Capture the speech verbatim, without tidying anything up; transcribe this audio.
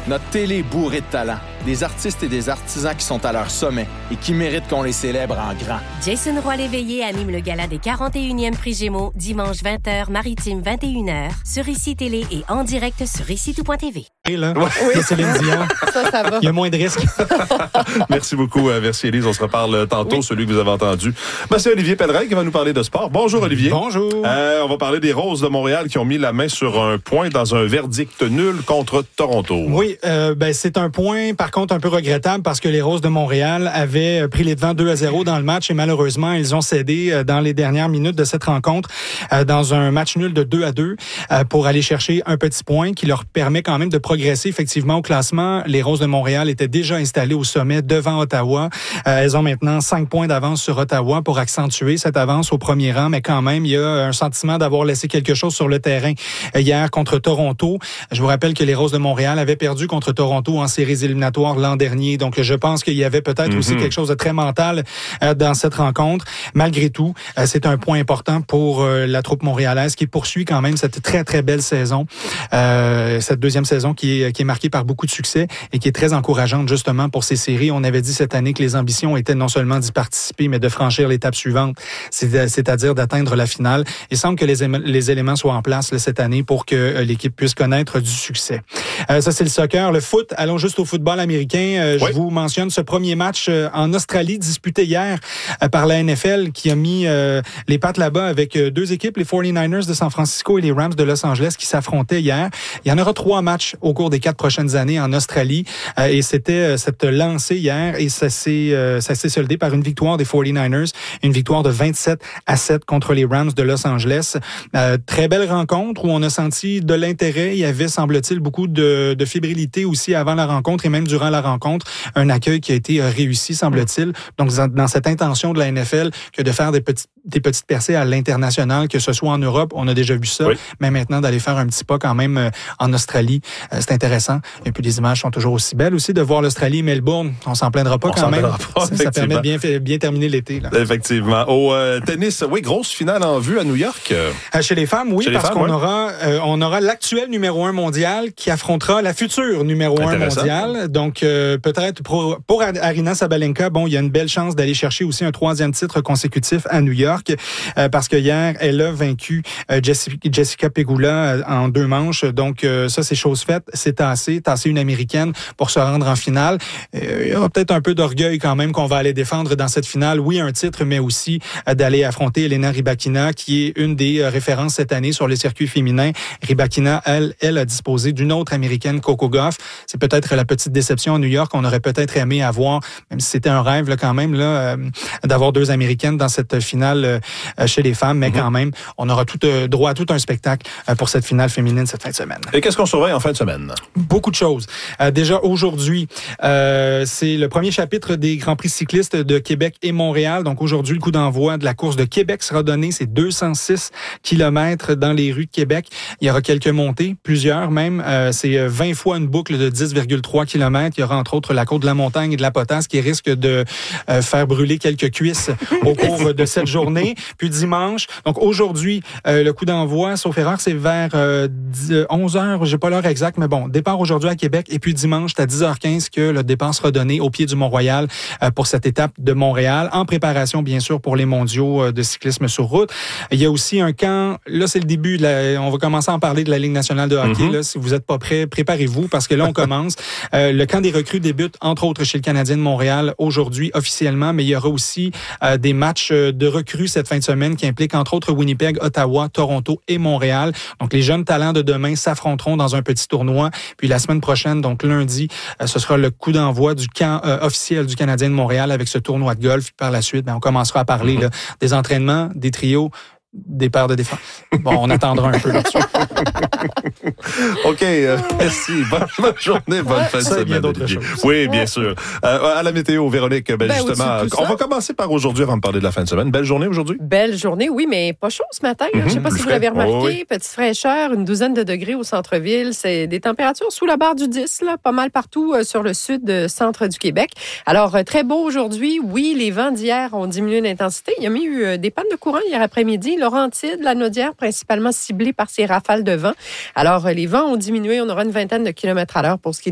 Notre télé est bourrée de talent. Des artistes et des artisans qui sont à leur sommet et qui méritent qu'on les célèbre en grand. Jason Roy-Léveillé anime le gala des quarante et unième Prix Gémeaux, dimanche vingt heures, Maritime vingt et une heures, sur Ici Télé et en direct sur ici tout point t v. Et là, oui. Céline Dion. Ça, ça va. Il y a moins de risques. Merci beaucoup, merci Élise. On se reparle tantôt, oui. Celui que vous avez entendu. Ben, c'est Olivier Pellerin qui va nous parler de sport. Bonjour Olivier. Bonjour. Euh, on va parler des Roses de Montréal qui ont mis la main sur un point dans un verdict nul contre Toronto. Oui, euh, ben, c'est un point, par contre, un peu regrettable parce que les Roses de Montréal avaient pris les devants deux à zéro dans le match et malheureusement, ils ont cédé dans les dernières minutes de cette rencontre euh, dans un match nul de deux à deux euh, pour aller chercher un petit point qui leur permet quand même de progresser effectivement au classement. Les Roses de Montréal étaient déjà installées au sommet devant Ottawa. Euh, elles ont maintenant cinq points d'avance sur Ottawa pour accentuer cette avance au premier rang, mais quand même, il y a un sentiment d'avoir laissé quelque chose sur le terrain hier contre Toronto. Je vous rappelle que les Roses de Montréal avaient perdu contre Toronto en séries éliminatoires l'an dernier. Donc, je pense qu'il y avait peut-être mm-hmm. aussi quelque chose de très mental euh, dans cette rencontre. Malgré tout, euh, c'est un point important pour euh, la troupe montréalaise qui poursuit quand même cette très, très belle saison. Euh, cette deuxième saison qui est, qui est marquée par beaucoup de succès et qui est très encourageante justement pour ces séries. On avait dit cette année que les ambitions étaient non seulement d'y participer, mais de franchir l'étape suivante, c'est, c'est-à-dire d'atteindre la finale. Il semble que les, éme- les éléments soient en place là, cette année pour que euh, l'équipe puisse connaître du succès. Euh, ça, c'est le soccer. Le foot, allons juste au football américain. Euh, oui. Je vous mentionne ce premier match euh, en Australie disputé hier euh, par la N F L qui a mis euh, les pattes là-bas avec euh, deux équipes, les forty-niners de San Francisco et les Rams de Los Angeles qui s'affrontaient hier. Il y en aura trois matchs au cours des quatre prochaines années en Australie euh, et c'était euh, cette lancée hier et ça s'est, euh, ça s'est soldé par une victoire des forty-niners, une victoire de vingt-sept à sept contre les Rams de Los Angeles. Euh, très belle rencontre où on a senti de l'intérêt. Il y avait, semble-t-il, beaucoup de, de fébrilité aussi avant la rencontre et même durant la rencontre. Un accueil qui a été réussi, semble-t-il. Donc, dans cette intention de la N F L que de faire des petites, des petites percées à l'international, que ce soit en Europe, on a déjà vu ça, oui. mais maintenant d'aller faire un petit pas quand même en Australie, c'est intéressant. Et puis, les images sont toujours aussi belles aussi de voir l'Australie et Melbourne. On s'en plaindra pas on quand même. Pas, ça, ça permet de bien, bien terminer l'été. Là. Effectivement. Au euh, tennis, oui, grosse finale en vue à New York. Euh, chez les femmes, oui, parce femmes, qu'on ouais. aura, euh, on aura l'actuel numéro un mondial qui affrontera la future numéro un mondiale. Donc, euh, peut-être pour, pour Aryna Sabalenka, bon, il y a une belle chance d'aller chercher aussi un troisième titre consécutif à New York euh, parce que hier, elle a vaincu euh, Jessica, Jessica Pegula euh, en deux manches. Donc, euh, ça, c'est chose faite. C'est tassé, tassé une Américaine pour se rendre en finale. Euh, il y aura peut-être un peu d'orgueil quand même qu'on va aller défendre dans cette finale. Oui, un titre, mais aussi euh, d'aller affronter Elena Rybakina, qui est une des euh, références cette année sur les circuits féminins. Rybakina, elle, elle a disposé d'une autre Américaine, Coco Gauff. C'est peut-être la petite déception à New York. On aurait peut-être aimé avoir, même si c'était un rêve là, quand même, là, euh, d'avoir deux Américaines dans cette finale euh, chez les femmes, mais mm-hmm. quand même, on aura tout euh, droit à tout un spectacle euh, pour cette finale féminine cette fin de semaine. Et qu'est-ce qu'on surveille en fin de semaine? Beaucoup de choses. Euh, déjà aujourd'hui, euh, c'est le premier chapitre des Grands Prix cyclistes de Québec et Montréal. Donc aujourd'hui, le coup d'envoi de la course de Québec sera donné. C'est deux cent six kilomètres dans les rues de Québec. Il y aura quelques montées, plusieurs même. Euh, c'est vingt fois une boucle de dix virgule trois kilomètres. Il y aura entre autres la côte de la Montagne et de la Potasse qui risque de euh, faire brûler quelques cuisses au cours de cette journée. Puis dimanche, donc aujourd'hui, euh, le coup d'envoi, sauf erreur, c'est vers euh, onze heures, j'ai pas l'heure exacte, mais bon, départ aujourd'hui à Québec et puis dimanche, c'est à dix heures quinze que le départ sera donné au pied du Mont-Royal euh, pour cette étape de Montréal, en préparation bien sûr pour les mondiaux de cyclisme sur route. Il y a aussi un camp, là c'est le début, de la, on va commencer à en parler de la Ligue nationale de hockey. Mm-hmm. Là, si vous n'êtes pas prêts, préparez-vous parce que là on commence. Euh, le camp des recrues débute entre autres chez le Canadien de Montréal aujourd'hui officiellement, mais il y aura aussi euh, des matchs de recrues cette fin de semaine qui impliquent entre autres Winnipeg, Ottawa, Toronto et Montréal. Donc les jeunes talents de demain s'affronteront dans un petit tournoi. Puis la semaine prochaine, donc lundi, euh, ce sera le coup d'envoi du camp euh, officiel du Canadien de Montréal avec ce tournoi de golf. Puis par la suite, ben, on commencera à parler là, des entraînements, des trios, des paires de défense. Bon, on attendra un peu là-dessus. OK, euh, merci. Bonne, bonne journée, bonne fin de semaine. Bien d'autres choses. Oui, bien sûr. Euh, à la météo, Véronique, ben, ben justement, on va commencer par aujourd'hui avant de parler de la fin de semaine. Belle journée aujourd'hui? Belle journée, oui, mais pas chaud ce matin. Mm-hmm, je ne sais pas si vous l'avez remarqué. Oh, oui. Petite fraîcheur, une douzaine de degrés au centre-ville. C'est des températures sous la barre du dix, là, pas mal partout euh, sur le sud euh, centre du Québec. Alors, euh, très beau aujourd'hui. Oui, les vents d'hier ont diminué d'intensité. Il y a eu euh, des pannes de courant hier après-midi. Laurentides, la Naudière, principalement ciblée par ces rafales de vent. Alors, les vents ont diminué. On aura une vingtaine de kilomètres à l'heure pour ce qui est